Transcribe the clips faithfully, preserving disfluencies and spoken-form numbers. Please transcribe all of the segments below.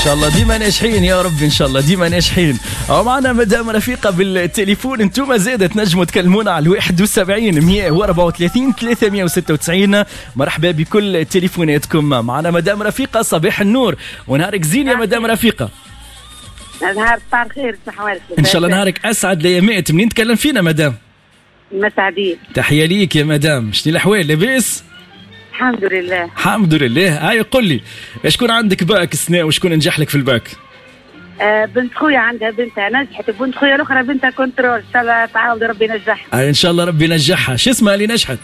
شاء الله ديما ناجحين يا رب، ان شاء الله ديما ناجحين. ومعنا مدام رفيقه بالتليفون، انتم زاده تنجموا تكلمونا على واحد وسبعين مية وأربعة وثلاثين ثلاثمية وستة وتسعين. مرحبا بكل تليفوناتكم. معنا مدام رفيقه، صباح النور ونهارك زين يا مدام رفيقه. نهار طار خير صحوالك ان شاء الله نهارك اسعد ليامات. منين تكلم فينا مدام؟ مسعدين. تحيه ليك يا مدام، شنو الاحوال؟ لاباس؟ الحمد لله الحمد لله. هاي قل لي شكون عندك باك السنة وشكون نجح لك في الباك؟ آه بنت خويا عندها بنتها نجحت، بنت خويا الاخرى بنتها كنترول، ان شاء الله تعاود ربي ينجحها. هاي ان شاء الله ربي ينجحها. شو اسمها اللي نجحت؟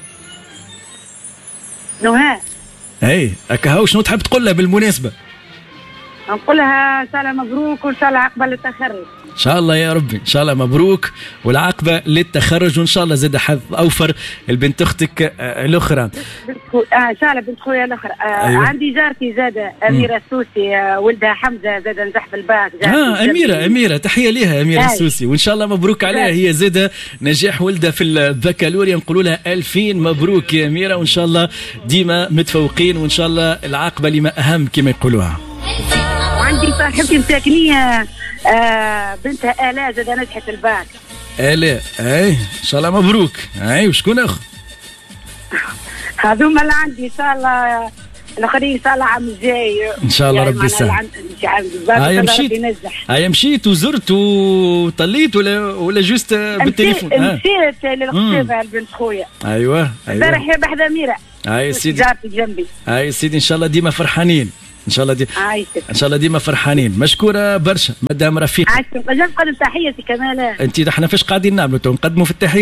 نهى. اي هكا هو، شنو تحب تقول لها بالمناسبة؟ نقول لها ان شاء الله مبروك وان شاء الله عقبه للتخرج. ان شاء الله يا ربي، ان شاء الله مبروك والعقبه للتخرج، وان شاء الله زاد حظ اوفر البنت اختك الاخرى. بنت خو... آه ان شاء الله بنت خويا الاخرى. آه أيوة. عندي جارتي زاده اميره السوسي، آه ولدها حمزه زاد نجح في الباك. اه اميره اميره تحيه ليها اميره أيوة. السوسي، وان شاء الله مبروك عليها هي زاده نجاح ولدها في البكالوريا. نقولوا لها ألفين مبروك يا اميره، وان شاء الله ديما متفوقين، وان شاء الله العاقبه لما اهم كما يقولوها. وعندي صاحبتي مساكنيه آه بنتها آلاء زاد نجحت الباك. آلاء اي ان شاء الله مبروك. اي وشكون اخر؟ هذوما اللي عندي ان شاء الله، الاخرين ان شاء الله عام الجاي ان شاء الله ربي يسهل. هاي مشيت هاي مشيت وزرت وطليت ولا ولا جوست بالتليفون؟ مشيت للقصيبه لبنت خويا. ايوه ايوه امبارح بحذا اميره. هاي سيدي جارتي جنبي. هاي سيدي ان شاء الله ديما فرحانين، ان شاء الله دي ان شاء الله ديما فرحانين. مشكوره برشا مدام رفيقه. عايش نقدم تحياتي كمان. انت احنا فاش قاعدين نعملوا تو نقدموا في التحيه.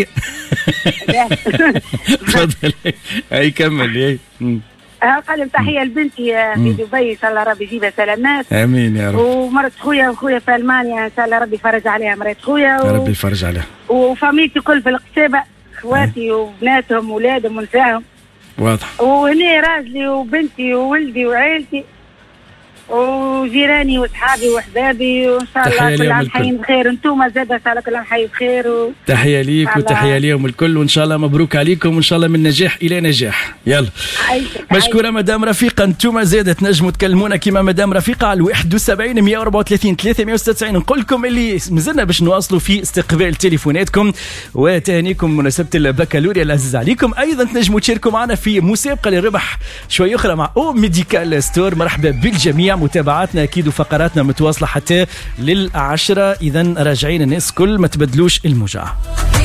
تفضل. اي كمل. اي نقدم تحيه لبنتي في دبي، ان شاء الله ربي يجيبها سلامات. امين يا رب. ومرت خويا وخويا في المانيا، ان شاء الله ربي يفرج عليها مرات خويا و... ربي يفرج عليها. وفاميلتي كل في القصيبه، اخواتي وبناتهم واولادهم ونساهم. واضح. وهنا راجلي وبنتي وولدي وعائلتي وجيراني واصحابي واحبابي، وان شاء الله كل عام حيين بخير. انتم زاد ان شاء الله كل عام حيين بخير و... تحيه ليك وتحيه ليهم الكل، وان شاء الله مبروك عليكم، وان شاء الله من نجاح الى نجاح. يلا مشكوره مدام رفيقه. انتم زاد تنجموا تكلمونا كيما مدام رفيقه على واحد وسبعين مية وأربعة وثلاثين ثلاثمية وستة وتسعين. نقول لكم اللي مازلنا باش نواصلوا في استقبال تليفوناتكم وتهانيكم مناسبه البكالوريا العزيز عليكم. ايضا تنجموا تشاركوا معنا في مسابقه للربح شوي اخرى مع او ميديكال ستور. مرحبا بالجميع، متابعاتنا اكيد وفقراتنا متواصله حتى للعشرة. اذا راجعين الناس كل ما تبدلوش الموجة.